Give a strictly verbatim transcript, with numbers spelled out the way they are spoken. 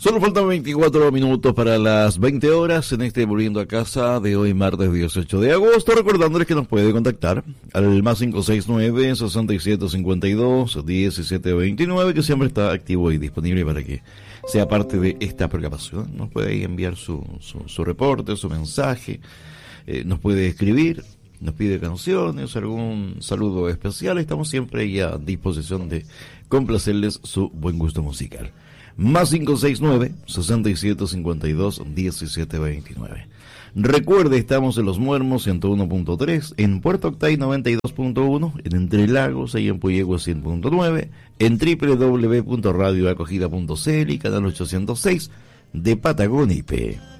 Solo faltan veinticuatro minutos para las veinte horas en este Volviendo a Casa de hoy, martes dieciocho de agosto. Recordándoles que nos puede contactar al más cinco seis nueve, seis siete cinco dos, diecisiete veintinueve, que siempre está activo y disponible para que sea parte de esta programación. Nos puede ahí enviar su, su, su reporte, su mensaje, eh, nos puede escribir, nos pide canciones, algún saludo especial. Estamos siempre ahí a disposición de complacerles su buen gusto musical. Más cinco seis nueve, seis siete cinco dos, diecisiete veintinueve. Recuerde, estamos en Los Muermos ciento uno punto tres, en Puerto Octay noventa y dos punto uno, en Entre Lagos, ahí en Puyehue cien punto nueve, en doble u doble u doble u punto radio acogida punto c l y canal ochocientos seis de Patagonia I P.